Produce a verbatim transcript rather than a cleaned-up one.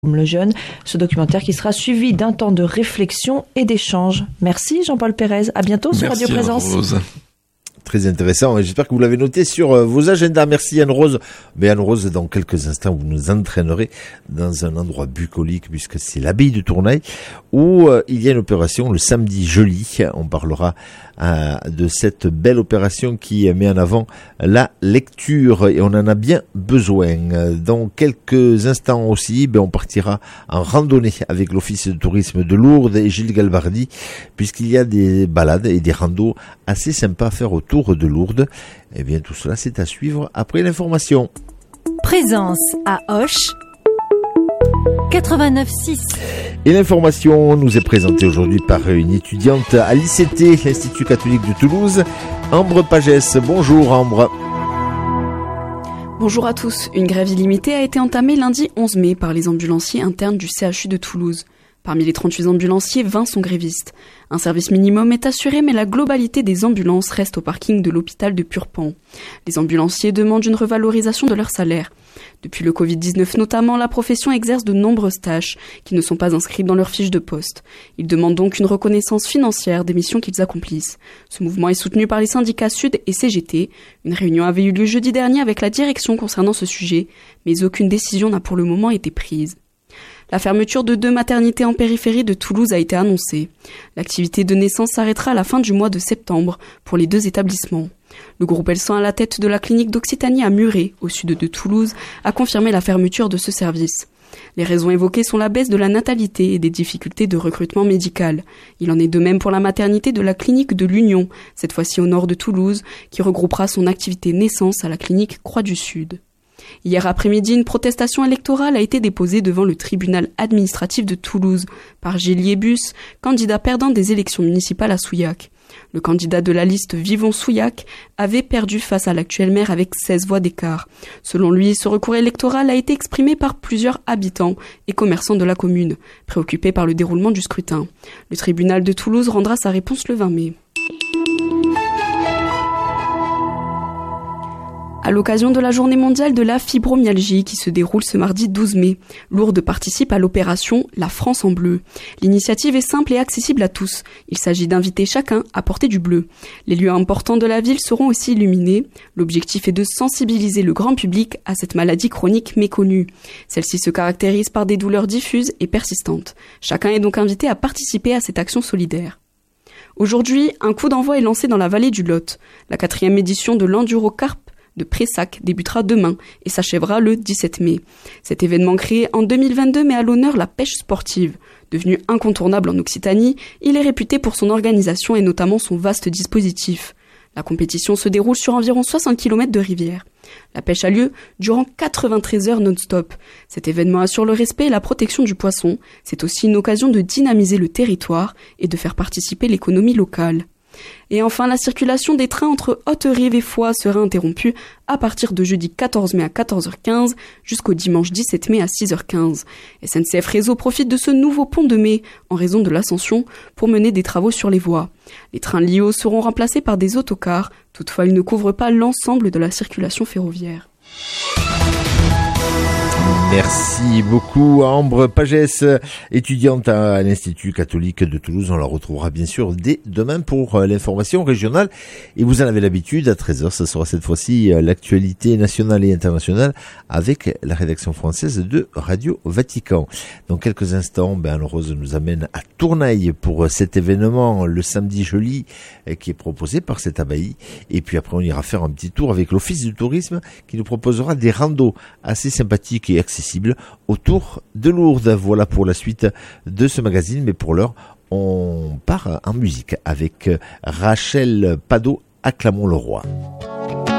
Le jeune, ce documentaire qui sera suivi d'un temps de réflexion et d'échange. Merci Jean-Paul Pérez, à bientôt sur Merci Radio Présence. Anne-Rose. Très intéressant, et j'espère que vous l'avez noté sur vos agendas. Merci Anne-Rose. Mais Anne-Rose, dans quelques instants, vous nous entraînerez dans un endroit bucolique, puisque c'est l'abbaye de Tournai, où euh, il y a une opération le samedi joli. On parlera euh, de cette belle opération qui met en avant la lecture, et on en a bien besoin. Dans quelques instants aussi, ben, on partira en randonnée avec l'Office de tourisme de Lourdes et Gilles Galbardi, puisqu'il y a des balades et des randos assez sympas à faire autour de Lourdes. Eh bien, tout cela, c'est à suivre après l'information. Présence à Auch quatre-vingt-neuf six. Et l'information nous est présentée aujourd'hui par une étudiante à l'I C T, l'Institut catholique de Toulouse, Ambre Pagès. Bonjour Ambre. Bonjour à tous. Une grève illimitée a été entamée lundi onze mai par les ambulanciers internes du C H U de Toulouse. Parmi les trente-huit ambulanciers, vingt sont grévistes. Un service minimum est assuré, mais la globalité des ambulances reste au parking de l'hôpital de Purpan. Les ambulanciers demandent une revalorisation de leur salaire. Depuis le covid dix-neuf notamment, la profession exerce de nombreuses tâches qui ne sont pas inscrites dans leur fiche de poste. Ils demandent donc une reconnaissance financière des missions qu'ils accomplissent. Ce mouvement est soutenu par les syndicats Sud et C G T. Une réunion avait eu lieu jeudi dernier avec la direction concernant ce sujet, mais aucune décision n'a pour le moment été prise. La fermeture de deux maternités en périphérie de Toulouse a été annoncée. L'activité de naissance s'arrêtera à la fin du mois de septembre pour les deux établissements. Le groupe Elsan, à la tête de la clinique d'Occitanie à Muret, au sud de Toulouse, a confirmé la fermeture de ce service. Les raisons évoquées sont la baisse de la natalité et des difficultés de recrutement médical. Il en est de même pour la maternité de la clinique de l'Union, cette fois-ci au nord de Toulouse, qui regroupera son activité naissance à la clinique Croix du Sud. Hier après-midi, une protestation électorale a été déposée devant le tribunal administratif de Toulouse par Gilles Liébus, candidat perdant des élections municipales à Souillac. Le candidat de la liste Vivons Souillac avait perdu face à l'actuel maire avec seize voix d'écart. Selon lui, ce recours électoral a été exprimé par plusieurs habitants et commerçants de la commune, préoccupés par le déroulement du scrutin. Le tribunal de Toulouse rendra sa réponse le vingt mai. À l'occasion de la journée mondiale de la fibromyalgie qui se déroule ce mardi douze mai, Lourdes participe à l'opération La France en bleu. L'initiative est simple et accessible à tous. Il s'agit d'inviter chacun à porter du bleu. Les lieux importants de la ville seront aussi illuminés. L'objectif est de sensibiliser le grand public à cette maladie chronique méconnue. Celle-ci se caractérise par des douleurs diffuses et persistantes. Chacun est donc invité à participer à cette action solidaire. Aujourd'hui, un coup d'envoi est lancé dans la vallée du Lot. La quatrième édition de l'Enduro Carp de Pressac débutera demain et s'achèvera le dix-sept mai. Cet événement créé en deux mille vingt-deux met à l'honneur la pêche sportive. Devenu incontournable en Occitanie, il est réputé pour son organisation et notamment son vaste dispositif. La compétition se déroule sur environ soixante kilomètres de rivière. La pêche a lieu durant quatre-vingt-treize heures non-stop. Cet événement assure le respect et la protection du poisson. C'est aussi une occasion de dynamiser le territoire et de faire participer l'économie locale. Et enfin, la circulation des trains entre Haute-Rive et Foix sera interrompue à partir de jeudi quatorze mai à quatorze heures quinze jusqu'au dimanche dix-sept mai à six heures quinze. S N C F Réseau profite de ce nouveau pont de mai en raison de l'ascension pour mener des travaux sur les voies. Les trains L I O seront remplacés par des autocars, toutefois ils ne couvrent pas l'ensemble de la circulation ferroviaire. Merci beaucoup Ambre Pagès, étudiante à l'Institut catholique de Toulouse. On la retrouvera bien sûr dès demain pour l'information régionale. Et vous en avez l'habitude, à treize heures, ce sera cette fois-ci l'actualité nationale et internationale avec la rédaction française de Radio Vatican. Dans quelques instants, ben Anne-Rose nous amène à Tournai pour cet événement, le samedi joli, qui est proposé par cette abbaye. Et puis après, on ira faire un petit tour avec l'Office du tourisme qui nous proposera des randos assez sympathiques et accessibles autour de Lourdes. Voilà pour la suite de ce magazine, mais pour l'heure, on part en musique avec Rachel Pado, Acclamons le roi.